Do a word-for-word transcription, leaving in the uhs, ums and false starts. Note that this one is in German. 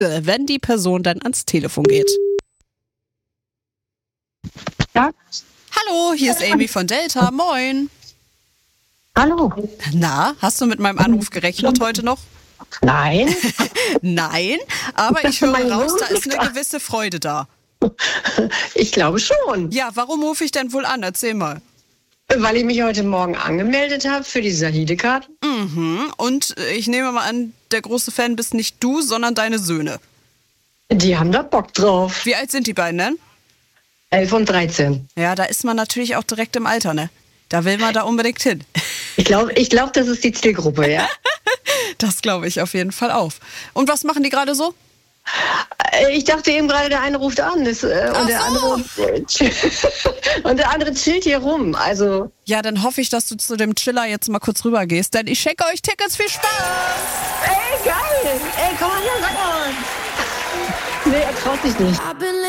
wenn die Person dann ans Telefon geht. Ja. Hallo, hier ist Amy von Delta. Moin. Hallo. Na, hast du mit meinem Anruf gerechnet heute noch? Nein. Nein, aber ich höre Mein raus, da Sohn ist eine gewisse Freude da. Ich glaube schon. Ja, warum rufe ich denn wohl an? Erzähl mal. Weil ich mich heute Morgen angemeldet habe für die Sahide-Card. Mhm. Und ich nehme mal an, der große Fan bist nicht du, sondern deine Söhne. Die haben da Bock drauf. Wie alt sind die beiden denn? elf und dreizehn. Ja, da ist man natürlich auch direkt im Alter, ne? Da will man da unbedingt hin. Ich glaube, ich glaub, das ist die Zielgruppe, ja? Das glaube ich auf jeden Fall auf. Und was machen die gerade so? Ich dachte eben gerade, der eine ruft an. Das, äh, und, der so. andere, und der andere chillt hier rum. Also. Ja, dann hoffe ich, dass du zu dem Chiller jetzt mal kurz rüber gehst, denn ich schenke euch Tickets. Viel Spaß! Ey, geil! Ey, komm mal her, sag mal! Nee, er traut sich nicht.